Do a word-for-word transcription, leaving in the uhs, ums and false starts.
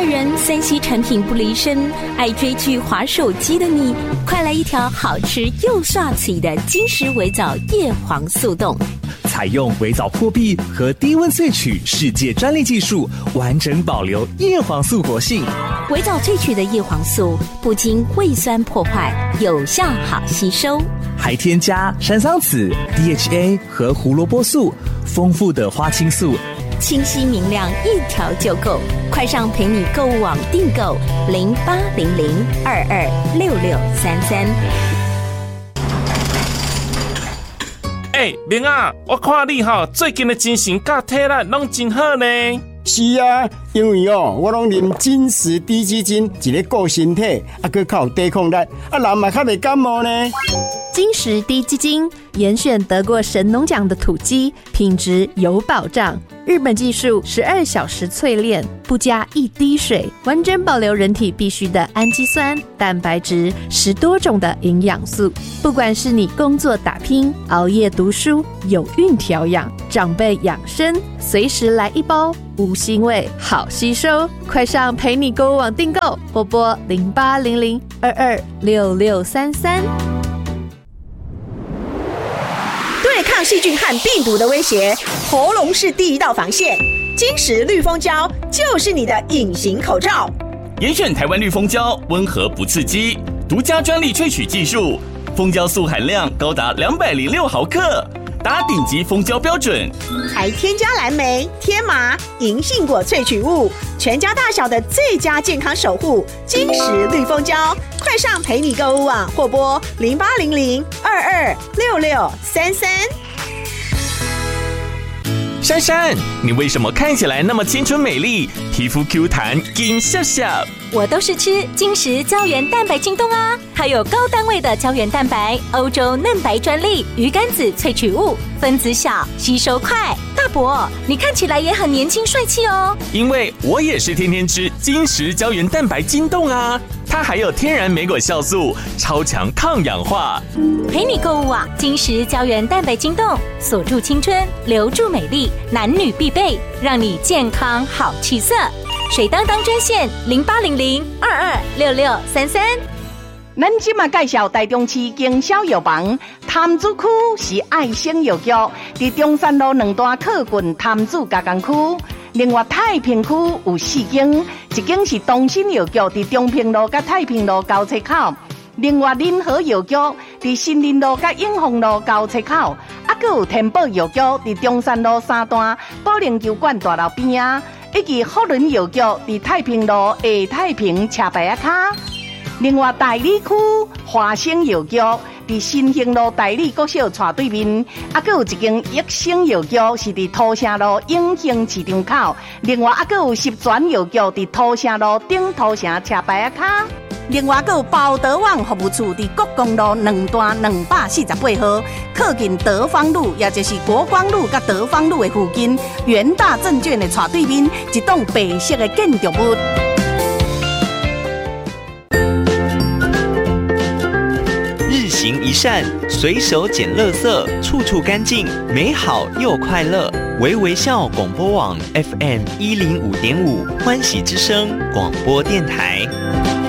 代人三 C 产品不离身，爱追剧滑手机的你，快来一条好吃又刷嘴的金石微藻叶黄素冻。 采用微藻破壁和低温萃取世界专利技术，完整保留叶黄素活性。 微藻萃取的叶黄素不经胃酸破坏，有效好吸收， 还添加山桑子、D H A 和胡萝卜素，丰富的花青素， 清晰明亮，一条就够。快上陪你购物网订购零八零零二二六六三三。 哎、欸，明啊，我看你哈最近的精神甲体力拢真好呢。 是啊，因为哦，我拢啉金石低基金，一个顾身体，啊，佮较有抵抗力，啊，人嘛较袂感冒呢。 金石低基金严选得过神农奖的土鸡，品质有保障。日本技术十二小时淬炼，不加一滴水，完整保留人体必需的氨基酸、蛋白质，十多种的营养素。不管是你工作打拼、熬夜读书、有孕调养、长辈养生，随时来一包，无腥味，好吸收。快上陪你购物网订购，或拨零八零零二二六六三三。 对抗细菌和病毒的威胁，喉咙是第一道防线。金石绿蜂胶就是你的隐形口罩。 严选台湾绿蜂胶，温和不刺激，独家专利萃取技术，蜂胶素含量高达两百零六毫克，达顶级蜂胶标准。 还添加蓝莓、天麻、银杏果萃取物，全家大小的最佳健康守护。金石绿蜂胶，快上陪你购物网或拨零八零零二二六六三三。 珊珊，你为什么看起来那么青春美丽，皮肤 Q 弹，金笑笑？ 我都是吃金石胶原蛋白晶冻啊，它有高单位的胶原蛋白，欧洲嫩白专利，鱼肝子萃取物，分子小，吸收快。大伯，你看起来也很年轻帅气哦。 因为我也是天天吃金石胶原蛋白晶冻啊，它还有天然莓果酵素，超强抗氧化。 陪你购物网，金石胶原蛋白晶冻，锁住青春，留住美丽，男女必备，让你健康好气色。水当当专线零八零零二二六六三三。 咱今嘛介绍台中市经销药房，潭子区是爱心药局，伫中山路两段靠近潭子加工区。另外太平区有四间，一间是东新药局，伫中平路甲太平路交叉口。另外林和药局伫新林路甲永丰路交叉口，啊，还有天宝药局伫中山路三段保龄球馆大楼边啊，以及福伦药局伫太平路下太平车牌啊卡。另外大理区华生药局伫新兴路大理国小斜对面，啊，还有一间益生药局是伫土城路永兴市场口。另外啊，还有十全药局伫土城路顶土城车牌啊卡。另外，还有包德旺服务处伫国公路两段两百四十八号，靠近德芳路，也就是国光路甲德芳路的附近，元大证券的斜对面，一栋白色的建筑物。 日行一善，随手捡垃圾，处处干净，美好又快乐。微微笑广播网 F M 一零五点五，欢喜之声广播电台。